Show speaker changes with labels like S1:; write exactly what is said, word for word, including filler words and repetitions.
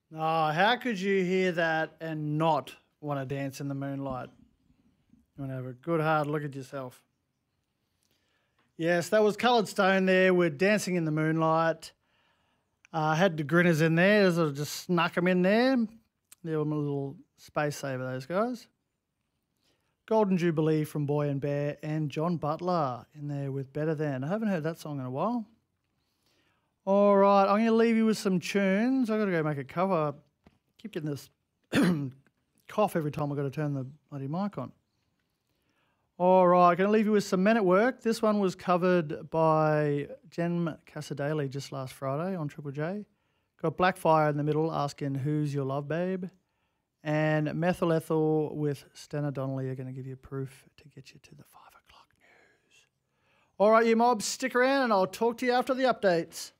S1: Oh, how could you hear that and not want to dance in the moonlight? You want to have a good hard look at yourself. Yes, that was Coloured Stone there with Dancing in the Moonlight. I uh, had the Grinners in there, so I just snuck them in there. They were my little space saver, those guys. Golden Jubilee from Boy and Bear and John Butler in there with Better Than. I haven't heard that song in a while. All right, I'm going to leave you with some tunes. I've got to go make a cover. I keep getting this cough every time I've got to turn the bloody mic on. All right, going to leave you with some Men at Work. This one was covered by Jen Casadale just last Friday on Triple J. Got Blackfire in the middle asking, who's your love, babe? And Methyl Ethel with Stena Donnelly are going to give you proof to get you to the five o'clock news. All right, you mobs, stick around and I'll talk to you after the updates.